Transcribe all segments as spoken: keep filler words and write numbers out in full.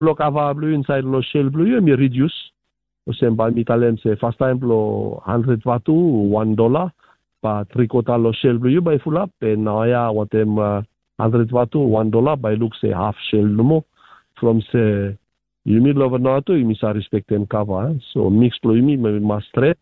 lo kava blue inside lo shell blue mi reduce. O sem ba mi talem se first time lo one hundred watu one dollar pa tricota lo shell blue by full up pe na ya watem uh, one hundred watu one dollar by look se half shell mo from se yumi lo vanato yumi sa respectem kava eh? So mix lo yumi ma straight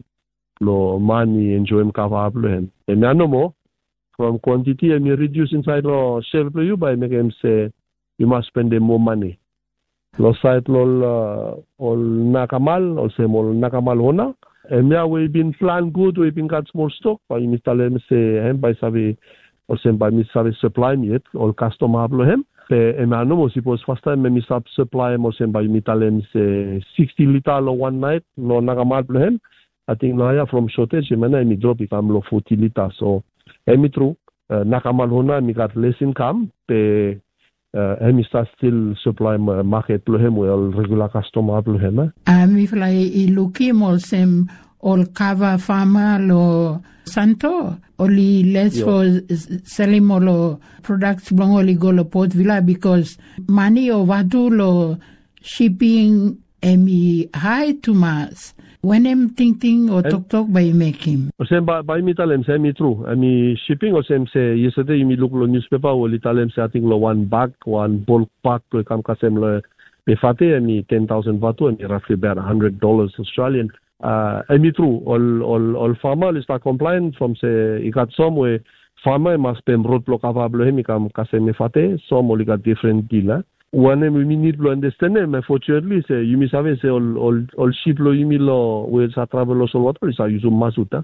lo money enjoy kava blue hen. E mi ano mo from quantity and you reduce inside lo shell blue by make them say you must spend more money. Lo site lol uh, ol nakamal ol sem ol nakamal hona. And yeah, we been plan good, we been got small stock. By Mister Lem say hem by sabi ol sem by Mister supply me it ol customer hablo hem. Pe emano mo suppose first time me Mister supply mo sem by Mister Lem say sixty liter lo one night lo nakamal hablo hem. I think now yeah, from shortage me me drop it am lo forty liter so emi true uh, nakamal hona mi got less income pe uh, emi sta still supply market lo hem well regular customer lo hem. Ami fly iluki mol sem all cover farmer lo santo only less yeah. For selling lo products belong only go lo Port Vila because money o vatu lo shipping emi high to mass. When I'm thinking or talk talk by make him. O sem by by mi talem say mi true. I mean shipping o sem say yesterday mi look lo newspaper o li talem say I think lo one bag one bulk pack lo kam kasem lo pe fate mi ten thousand watu mi roughly about one hundred dollars Australian. Uh, I mean true. All all all farmer is not compliant from say I got some way farmer must pay road block avable mi kam kasem me fate some only got different deal. Eh? One we need to understand them. Unfortunately, say you miss have say all all all ship lo you lo we sa travel lo so water is use masuta.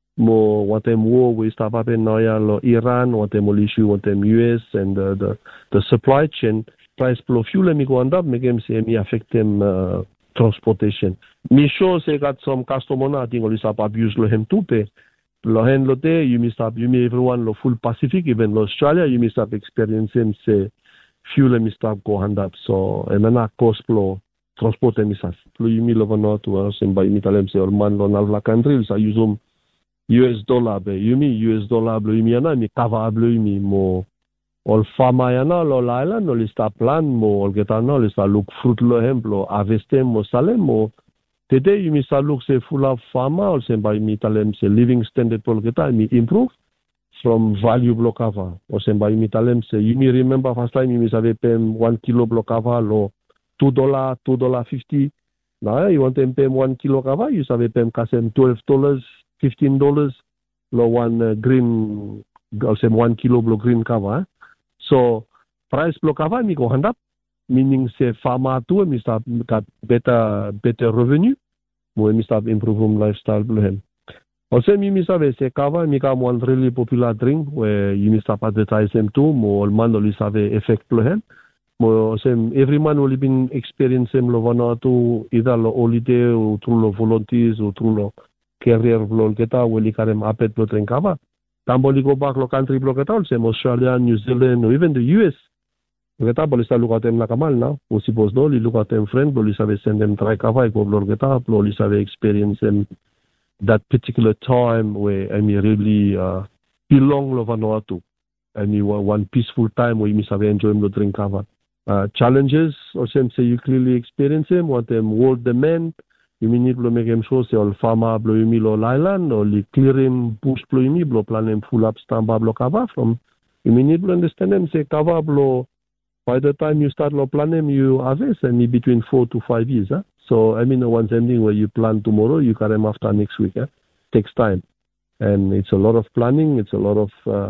Mo what them war we stop up in Noya lo Iran, what them issue what them U S and uh, the the supply chain price flow fuel me go end up make them say me affect them uh, transportation. Me sure say got some customer na I think only stop abuse lo hem too pe. Lo hen lo te you miss up you me everyone lo full Pacific even lo Australia you miss up experiencing say fuel and stuff go hand up so and then cost flow transport and misas lo yumi lo vano to us and by mitalem se man lo nalva country sa use um U S dollar be yumi U S dollar lo yumi ana mi cover lo yumi mo all farmer yana lo laila no lista plan mo ol getano lista look fruit lo hemplo harvestem mo salem mo today yumi sa look se full of farmer or se by mitalem se living standard pol geta mi improve from value block cover. Or sem by mitalem say you me remember first time you me save pay one kilo block cover lo two dollar, two dollar fifty. Now you want them pay one kilo cover, you save pay kasem twelve dollars, fifteen dollars lo one uh, green or sem one kilo block green cover. Eh? So price block cover me go hand up, meaning say farmer too me start got better better revenue, mo me start improve lifestyle blue. Also, mi sabe se kava mi kam one really popular drink where you miss up advertise them too. Mo man only save effect lo hen. Mo sem every man only been experiencing lo vana to either lo holiday or through lo volunteers or through lo career lo kita weli karem apet lo drink kava. Tamboli go back lo country lo kita sem Australia, New Zealand or even the U S. Kita boleh sa look at them nakamal na. O suppose no, li look at them friend, boleh sabe send them try kava ko lo kita, boleh sabe experience them. That particular time where I mean really uh, belong lo Vanuatu. I mean one peaceful time where you miss have enjoy the drink cover. Uh, challenges or some say you clearly experience them, what them world demand, you mean need to make them sure say all farmer blow you lo island or li clear him push blow you blow plan him full up stamp blow cover from you mean need to understand them say cover blow by the time you start lo plan them you harvest and in between four to five years, huh? So, I mean, the one ending where you plan tomorrow, you carry them after next week. Eh? Takes time. And it's a lot of planning. It's a lot of, uh,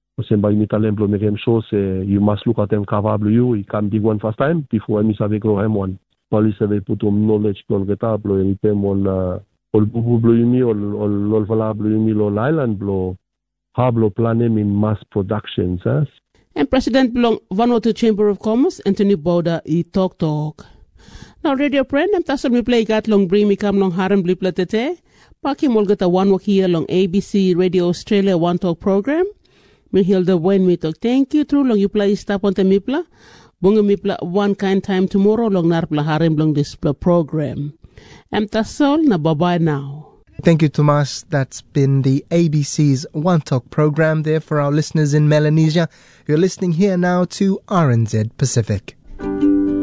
make them sure say, you must look at them cover you. You can't be one first time before I have grow him one. Police have put on knowledge, blow get up, blow any pay all, all bubu blow me, all, all, all vala blow me, all island blow, how blow plan them in mass productions. Eh? And President belong Vanuatu Chamber of Commerce, Anthony Boda, he talk talk. Now, radio friend, I'm tasal mi play gat long bring me come long haram blip latete. Paki molgata one walk here long A B C Radio Australia One Talk program. Mi hilda when me talk. Thank you through long you play stop on the mipla. Bunga mipla one kind time tomorrow long narpla haram long this program. I'm tasal na bye bye now. Thank you, Tomas. That's been the A B C's One Talk program there for our listeners in Melanesia. You're listening here now to R N Z Pacific.